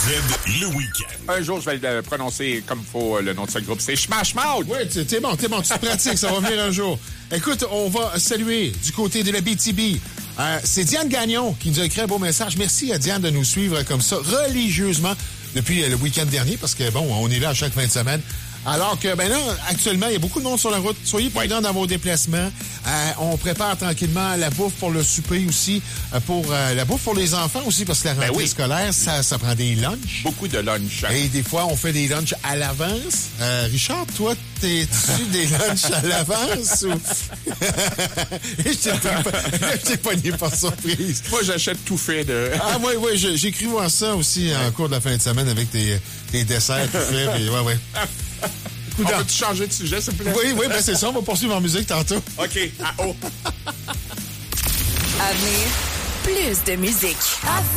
Z, le week-end. Un jour, je vais le prononcer comme il faut le nom de ce groupe. C'est Smash Mouth! Oui, t'es bon, tu te pratiques, ça va venir un jour. Écoute, on va saluer du côté de la BTB. C'est Diane Gagnon qui nous a écrit un beau message. Merci à Diane de nous suivre comme ça, religieusement, depuis le week-end dernier, parce que, bon, on est là à chaque fin de semaine. Alors que, ben là, actuellement, il y a beaucoup de monde sur la route. Soyez prudents dans vos déplacements. On prépare tranquillement la bouffe pour le souper aussi, pour la bouffe pour les enfants aussi, parce que la rentrée scolaire, ça prend des lunchs. Beaucoup de lunch. Et des fois, on fait des lunchs à l'avance. Richard, toi, t'es-tu des lunchs à l'avance ou... Je t'ai pogné par surprise. Moi, j'achète tout fait de... Ah, oui, j'écris moi ça aussi en cours de la fin de semaine avec tes desserts tout faits. Ouais. On peut-tu changer de sujet, s'il vous plaît? Oui, ben c'est ça. On va poursuivre en musique tantôt. OK. À haut. À venir, plus de musique.